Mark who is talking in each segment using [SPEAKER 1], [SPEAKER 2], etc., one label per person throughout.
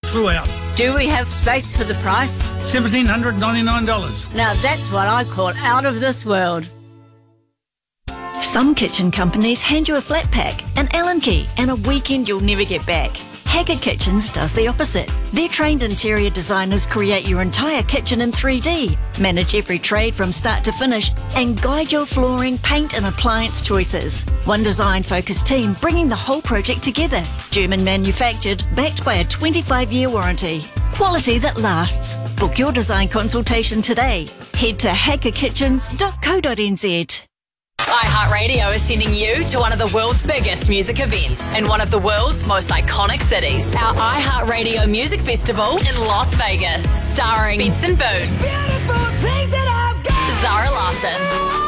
[SPEAKER 1] flew out.
[SPEAKER 2] Do we have space for the price?
[SPEAKER 1] $1,799.
[SPEAKER 2] Now that's what I call out of this world.
[SPEAKER 3] Some kitchen companies hand you a flat pack, an Allen key, and a weekend you'll never get back. Haggard Kitchens does the opposite. Their trained interior designers create your entire kitchen in 3D, manage every trade from start to finish, and guide your flooring, paint and appliance choices. One design-focused team bringing the whole project together. German manufactured, backed by a 25-year warranty. Quality that lasts. Book your design consultation today. Head to haggardkitchens.co.nz.
[SPEAKER 4] iHeartRadio is sending you to one of the world's biggest music events in one of the world's most iconic cities. Our iHeartRadio Music Festival in Las Vegas, starring Benson Boone, Zara Larsson,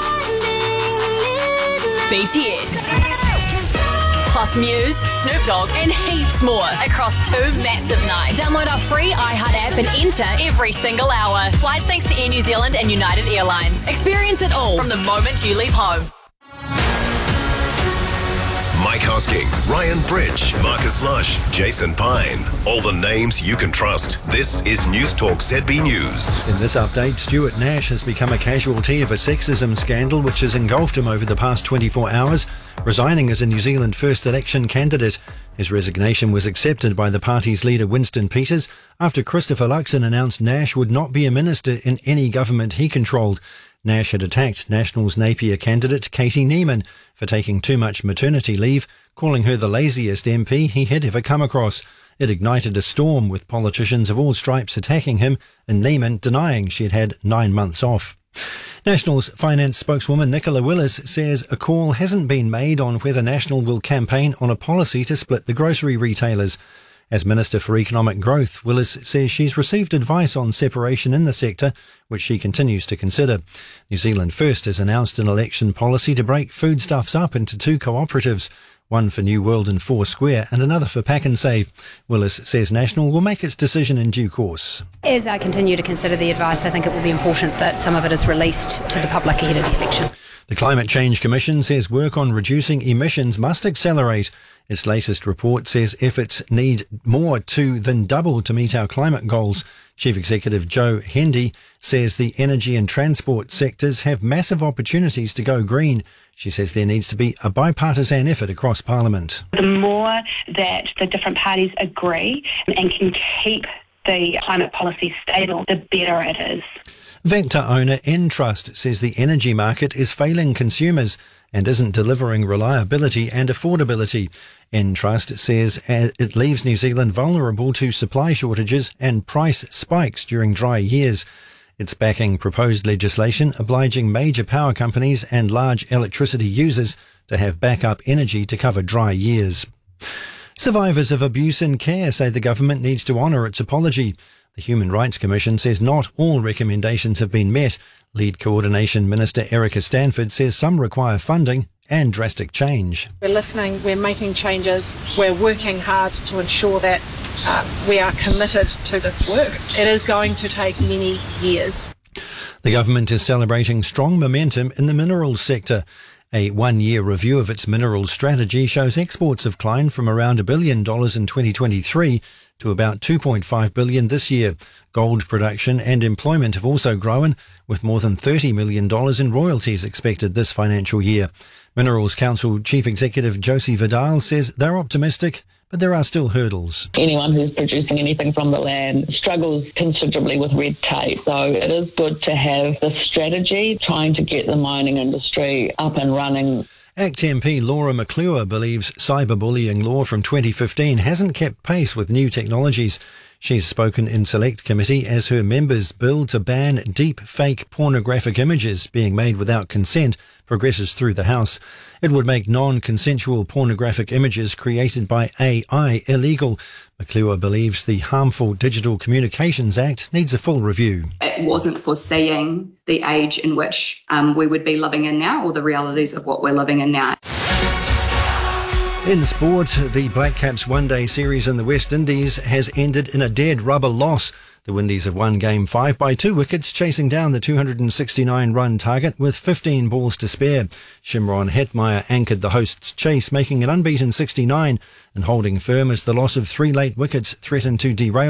[SPEAKER 4] BTS, plus Muse, Snoop Dogg, and heaps more across 2 massive nights. Download our free iHeart app and enter every single hour. Flights thanks to Air New Zealand and United Airlines. Experience it all from the moment you leave home.
[SPEAKER 5] Mike Hosking, Ryan Bridge, Marcus Lush, Jason Pine. All the names you can trust. This is News Talk ZB News.
[SPEAKER 6] In this update, Stuart Nash has become a casualty of a sexism scandal which has engulfed him over the past 24 hours, resigning as a New Zealand First election candidate. His resignation was accepted by the party's leader Winston Peters after Christopher Luxon announced Nash would not be a minister in any government he controlled. Nash had attacked National's Napier candidate Katie Neiman for taking too much maternity leave, calling her the laziest MP he had ever come across. It ignited a storm with politicians of all stripes attacking him and Neiman denying she had had 9 months off. National's finance spokeswoman Nicola Willis says a call hasn't been made on whether National will campaign on a policy to split the grocery retailers. As Minister for Economic Growth, Willis says she's received advice on separation in the sector, which she continues to consider. New Zealand First has announced an election policy to break foodstuffs up into 2 cooperatives, one for New World and Four Square and another for Pack and Save. Willis says National will make its decision in due course.
[SPEAKER 7] As I continue to consider the advice, I think it will be important that some of it is released to the public ahead of the election.
[SPEAKER 6] The Climate Change Commission says work on reducing emissions must accelerate. Its latest report says efforts need more than double to meet our climate goals. Chief Executive Joe Hendy says the energy and transport sectors have massive opportunities to go green. She says there needs to be a bipartisan effort across Parliament.
[SPEAKER 8] The more that the different parties agree and can keep the climate policy stable, the better it is.
[SPEAKER 6] Vector owner Entrust says the energy market is failing consumers and isn't delivering reliability and affordability. Entrust says it leaves New Zealand vulnerable to supply shortages and price spikes during dry years. It's backing proposed legislation obliging major power companies and large electricity users to have backup energy to cover dry years. Survivors of abuse in care say the government needs to honour its apology. The Human Rights Commission says not all recommendations have been met. Lead Coordination Minister Erica Stanford says some require funding and drastic change.
[SPEAKER 9] We're listening, we're making changes, we're working hard to ensure that we are committed to this work. It is going to take many years.
[SPEAKER 6] The government is celebrating strong momentum in the minerals sector. A one-year review of its minerals strategy shows exports have climbed from around $1 billion in 2023 to about $2.5 billion this year. Gold production and employment have also grown, with more than $30 million in royalties expected this financial year. Minerals Council Chief Executive Josie Vidal says they're optimistic, but there are still hurdles.
[SPEAKER 10] Anyone who's producing anything from the land struggles considerably with red tape, so it is good to have the strategy trying to get the mining industry up and running.
[SPEAKER 6] ACT MP Laura McClure believes cyberbullying law from 2015 hasn't kept pace with new technologies. She's spoken in Select Committee as her members' bill to ban deep fake pornographic images being made without consent progresses through the House. It would make non-consensual pornographic images created by AI illegal. McClure believes the Harmful Digital Communications Act needs a full review.
[SPEAKER 11] It wasn't foreseeing the age in which we would be living in now, or the realities of what we're living in now.
[SPEAKER 6] In sport, the Black Caps one-day series in the West Indies has ended in a dead rubber loss. The Windies have won Game 5 by 2 wickets, chasing down the 269-run target with 15 balls to spare. Shimron Hetmeyer anchored the hosts' chase, making an unbeaten 69 and holding firm as the loss of 3 late wickets threatened to derail